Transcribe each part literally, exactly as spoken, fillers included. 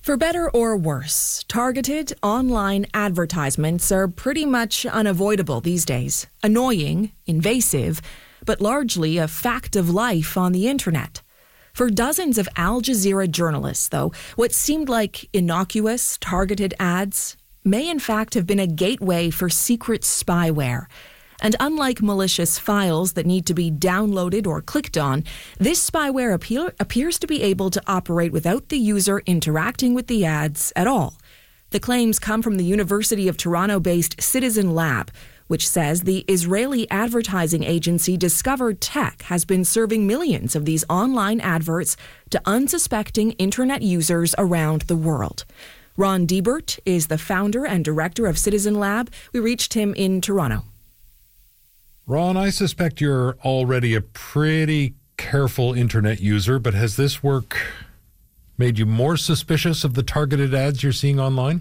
For better or worse, targeted online advertisements are pretty much unavoidable these days. Annoying, invasive, but largely a fact of life on the internet. For dozens of Al Jazeera journalists, though, what seemed like innocuous, targeted ads may in fact have been a gateway for secret spyware. And unlike malicious files that need to be downloaded or clicked on, this spyware appear, appears to be able to operate without the user interacting with the ads at all. The claims come from the University of Toronto-based Citizen Lab, which says the Israeli advertising agency Discover Tech has been serving millions of these online adverts to unsuspecting internet users around the world. Ron Diebert is the founder and director of Citizen Lab. We reached him in Toronto. Ron, I suspect you're already a pretty careful internet user, but has this work made you more suspicious of the targeted ads you're seeing online?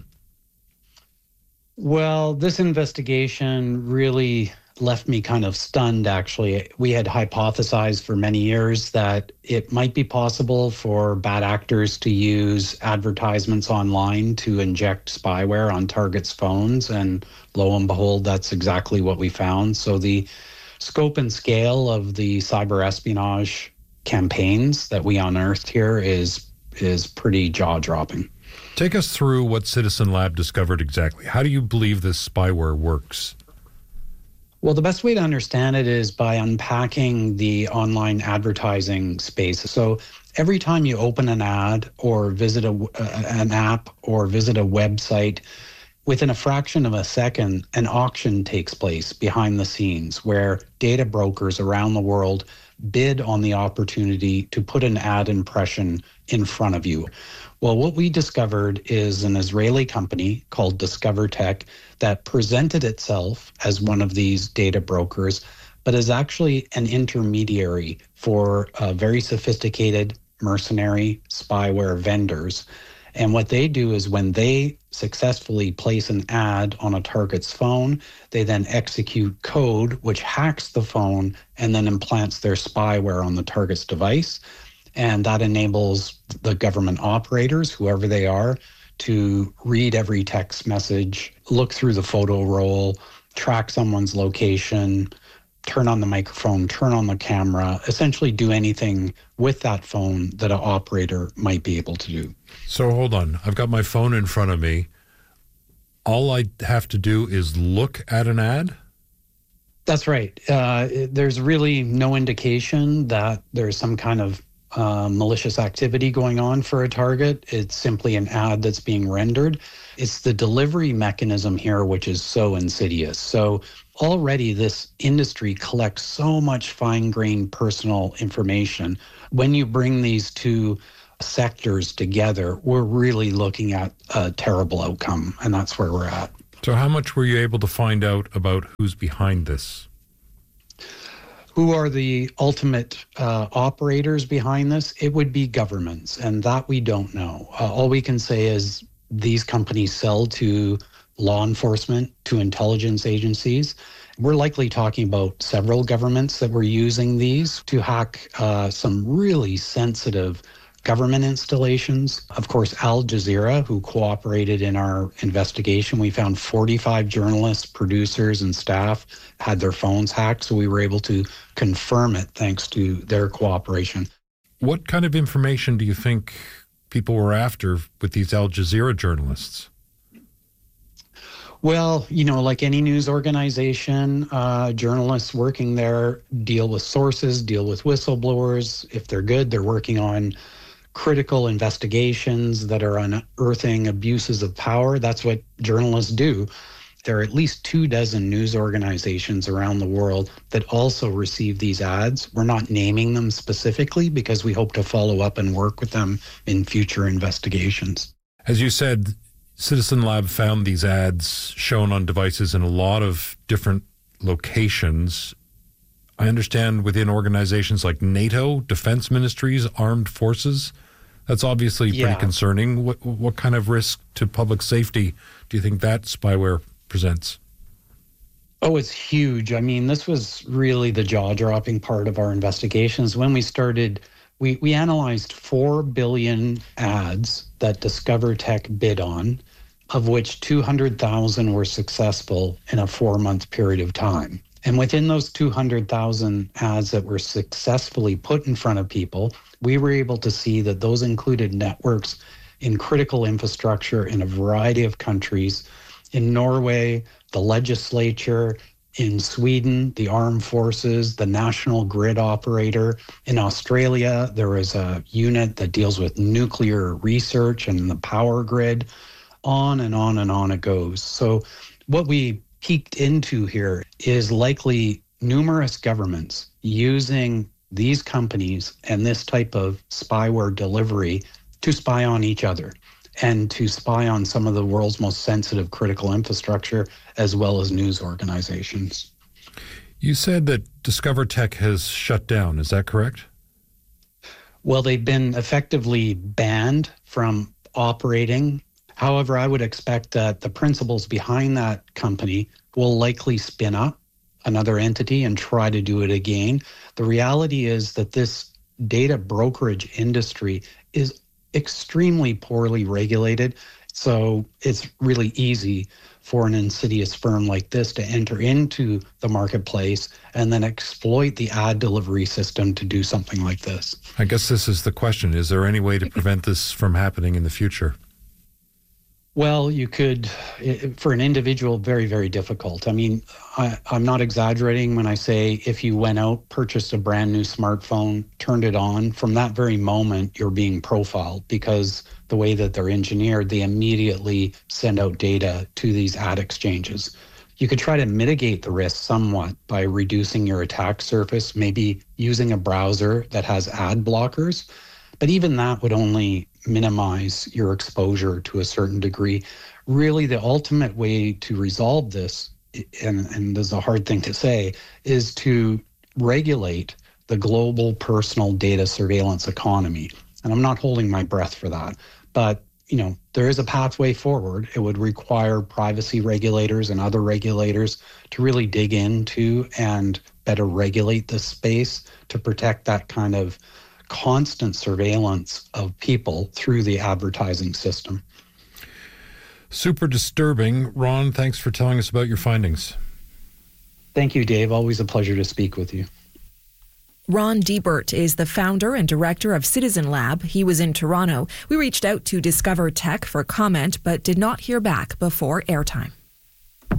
Well, this investigation really left me kind of stunned, actually. We had hypothesized for many years that it might be possible for bad actors to use advertisements online to inject spyware on targets' phones, and lo and behold, that's exactly what we found. So the scope and scale of the cyber espionage campaigns that we unearthed here is is pretty jaw-dropping. Take us through what Citizen Lab discovered exactly. How do you believe this spyware works? Well, the best way to understand it is by unpacking the online advertising space. So every time you open an ad or visit a, uh, an app or visit a website, within a fraction of a second, an auction takes place behind the scenes where data brokers around the world bid on the opportunity to put an ad impression in front of you. Well, what we discovered is an Israeli company called Discover Tech that presented itself as one of these data brokers, but is actually an intermediary for uh, very sophisticated mercenary spyware vendors. And what they do is when they successfully place an ad on a target's phone, they then execute code which hacks the phone and then implants their spyware on the target's device. And that enables the government operators, whoever they are, to read every text message, look through the photo roll, track someone's location, turn on the microphone, turn on the camera, essentially do anything with that phone that an operator might be able to do. So hold on. I've got my phone in front of me. All I have to do is look at an ad? That's right. Uh, there's really no indication that there's some kind of uh, malicious activity going on for a target. It's simply an ad that's being rendered. It's the delivery mechanism here which is so insidious. So already this industry collects so much fine-grained personal information. When you bring these two sectors together, we're really looking at a terrible outcome, and that's where we're at. So how much were you able to find out about who's behind this? Who are the ultimate uh, operators behind this? It would be governments, and that we don't know. Uh, all we can say is these companies sell to law enforcement, to intelligence agencies. We're likely talking about several governments that were using these to hack uh, some really sensitive government installations. Of course, Al Jazeera, who cooperated in our investigation, we found forty-five journalists, producers, and staff had their phones hacked, so we were able to confirm it thanks to their cooperation. What kind of information do you think people were after with these Al Jazeera journalists? Well, you know, like any news organization, uh, journalists working there deal with sources, deal with whistleblowers. If they're good, they're working on critical investigations that are unearthing abuses of power. That's what journalists do. There are at least two dozen news organizations around the world that also receive these ads. We're not naming them specifically because we hope to follow up and work with them in future investigations. As you said, Citizen Lab found these ads shown on devices in a lot of different locations. I understand within organizations like NATO, defense ministries, armed forces. That's obviously pretty yeah. concerning. What, what kind of risk to public safety do you think that spyware presents? Oh, it's huge. I mean, this was really the jaw-dropping part of our investigations. When we started We, we analyzed four billion ads that DiscoverTech bid on, of which two hundred thousand were successful in a four-month period of time. And within those two hundred thousand ads that were successfully put in front of people, we were able to see that those included networks in critical infrastructure in a variety of countries. In Norway, the legislature; in Sweden, the armed forces, the national grid operator; in Australia, there was a unit that deals with nuclear research and the power grid. On and on and on it goes. So what we peeked into here is likely numerous governments using these companies and this type of spyware delivery to spy on each other and to spy on some of the world's most sensitive critical infrastructure, as well as news organizations. You said that DiscoverTech has shut down. Is that correct? Well, they've been effectively banned from operating. However, I would expect that the principals behind that company will likely spin up another entity and try to do it again. The reality is that this data brokerage industry is extremely poorly regulated, so it's really easy for an insidious firm like this to enter into the marketplace and then exploit the ad delivery system to do something like this. I guess this is the question. Is there any way to prevent this from happening in the future? Well, you could, for an individual, very, very difficult. I mean, I, I'm not exaggerating when I say if you went out, purchased a brand new smartphone, turned it on, from that very moment, you're being profiled, because the way that they're engineered, they immediately send out data to these ad exchanges. You could try to mitigate the risk somewhat by reducing your attack surface, maybe using a browser that has ad blockers, but even that would only minimize your exposure to a certain degree. Really, the ultimate way to resolve this, and, and this is a hard thing to say, is to regulate the global personal data surveillance economy. And I'm not holding my breath for that. But, you know, there is a pathway forward. It would require privacy regulators and other regulators to really dig into and better regulate this space to protect that kind of constant surveillance of people through the advertising system. Super disturbing. Ron, thanks for telling us about your findings. Thank you, Dave. Always a pleasure to speak with you. Ron Deibert is the founder and director of Citizen Lab. He was in Toronto. We reached out to DiscoverTech for comment, but did not hear back before airtime.